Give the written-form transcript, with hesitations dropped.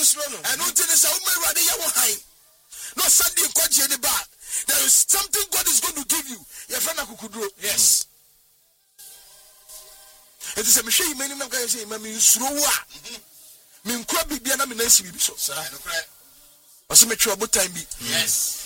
And until the Sauma Radia Wahai. No Sunday Koji the bar. There is something God is going to give you. Your friend Akukudro. Yes. It is a machine many of guys say, Mammy, Srowa. Min Krabi Biana Minesi. So, I also make sure about time. Yes.